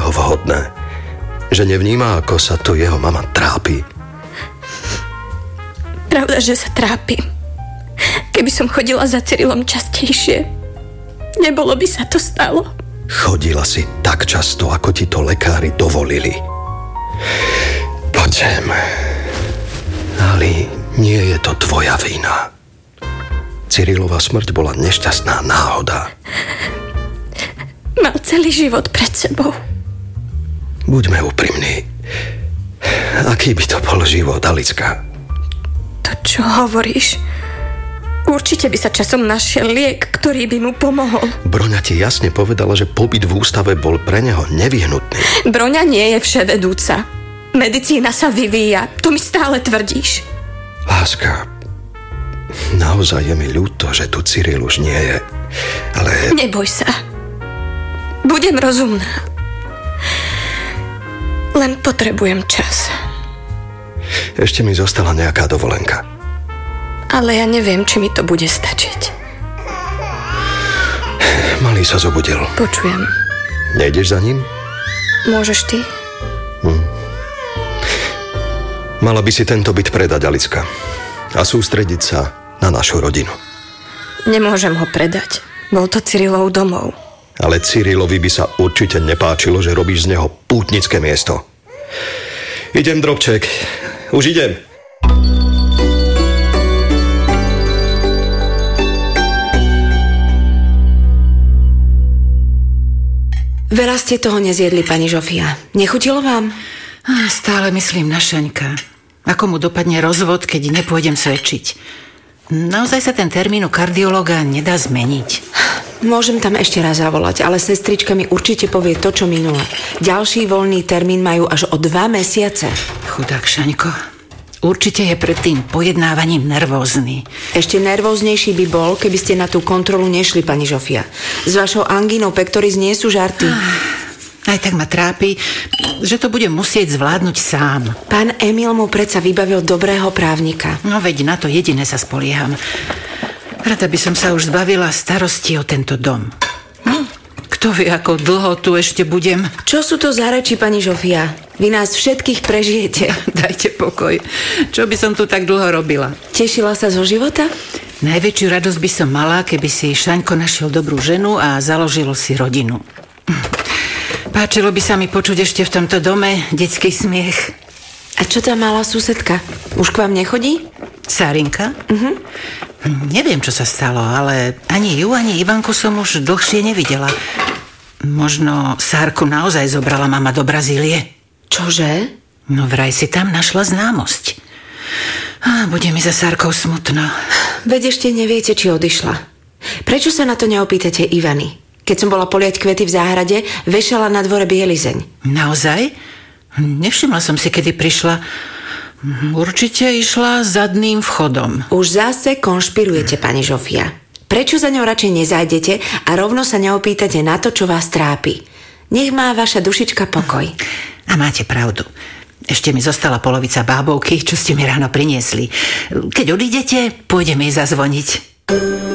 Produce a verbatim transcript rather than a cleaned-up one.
ho vhodné. Že nevníma, ako sa tu jeho mama trápi. Pravda, že sa trápim. Keby som chodila za Cyrilom častejšie, nebolo by sa to stalo. Chodila si tak často, ako ti to lekári dovolili. Poď sem. Ali, nie je to tvoja vina. Cyrilova smrť bola nešťastná náhoda. Mal celý život pred sebou. Buďme úprimní. Aký by to bol život, Alicka? To, čo hovoríš? Určite by sa časom našiel liek, ktorý by mu pomohol. Broňa ti jasne povedala, že pobyt v ústave bol pre neho nevyhnutný. Broňa nie je vševedúca. Medicína sa vyvíja. To mi stále tvrdíš. Láska, naozaj je mi ľúto, že tu Cyril už nie je. Ale... Neboj sa. Budem rozumná. Len potrebujem čas. Ešte mi zostala nejaká dovolenka. Ale ja neviem, či mi to bude stačiť. Malý sa zobudil. Počujem. Nejdeš za ním? Môžeš ty? Hm. Mala by si tento byt predať, Alicka. A sústrediť sa na našu rodinu. Nemôžem ho predať. Bol to Cyrilov domov. Ale Cyrilovi by sa určite nepáčilo, že robíš z neho pútnické miesto. Idem, drobček. Už idem. Veľa ste toho nezjedli, pani Žofia. Nechutilo vám? Stále myslím na Šaňka. Ako mu dopadne rozvod, keď nepôjdem svedčiť. Naozaj sa ten termín u kardiológa nedá zmeniť. Môžem tam ešte raz zavolať, ale sestrička mi určite povie to, čo minule. Ďalší voľný termín majú až o dva mesiace. Chudák Šaňko. Určite je pred tým pojednávaním nervózny. Ešte nervóznejší by bol, keby ste na tú kontrolu nešli, pani Žofia. S vašou angínou pectoris nie sú žarty. Aj tak ma trápi, že to bude musieť zvládnuť sám. Pán Emil mu predsa vybavil dobrého právnika. No veď na to jediné sa spolieham. Rada by som sa už zbavila starosti o tento dom. Hm? Kto vie, ako dlho tu ešte budem? Čo sú to za reči, pani Žofia? Vy nás všetkých prežijete. Dajte pokoj. Čo by som tu tak dlho robila? Tešila sa zo života? Najväčšiu radosť by som mala, keby si Šaňko našiel dobrú ženu a založil si rodinu. Páčilo by sa mi počuť ešte v tomto dome detský smiech. A čo tá malá susedka? Už k vám nechodí? Sárinka? Uh-huh. Neviem, čo sa stalo, ale ani ju, ani Ivanku som už dlhšie nevidela. Možno Sárku naozaj zobrala mama do Brazílie. Čože? No vraj si tam našla známosť. Á, bude mi za Sárkou smutno. Veď ešte neviete, či odišla. Prečo sa na to neopýtate Ivany? Keď som bola poliať kvety v záhrade, vešala na dvore bielizeň. Naozaj? Nevšimla som si, kedy prišla. Určite išla zadným vchodom. Už zase konšpirujete, pani Žofia. Prečo za ňou radšej nezájdete a rovno sa neopýtate na to, čo vás trápi? Nech má vaša dušička pokoj. A máte pravdu. Ešte mi zostala polovica bábovky, čo ste mi ráno priniesli. Keď odídete, pôjdeme jej zazvoniť.